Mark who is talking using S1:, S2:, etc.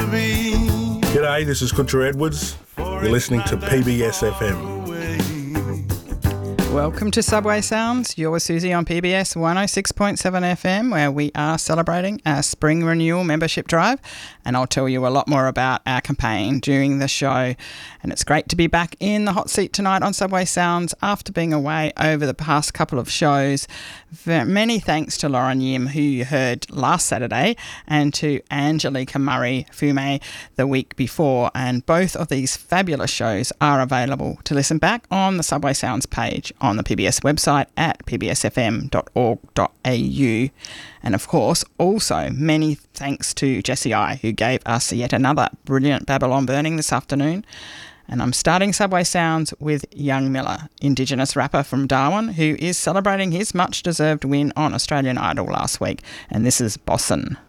S1: be.
S2: G'day, this is Kutcher Edwards. You're listening to PBS FM.
S3: Welcome to Subway Sounds. You're with Susie on PBS 106.7 FM, where we are celebrating our spring renewal membership drive, and I'll tell you a lot more about our campaign during the show. And it's great to be back in the hot seat tonight on Subway Sounds after being away over the past couple of shows. Many thanks to Lauren Yim, who you heard last Saturday, and to Angelica Murray-Fume the week before. And both of these fabulous shows are available to listen back on the Subway Sounds page on the PBS website at pbsfm.org.au. And of course, also many thanks to Jessie I, who gave us yet another brilliant Babylon Burning this afternoon. And I'm starting Subway Sounds with Young Miller, Indigenous rapper from Darwin, who is celebrating his much-deserved win on Australian Idol last week. And this is Bossin'.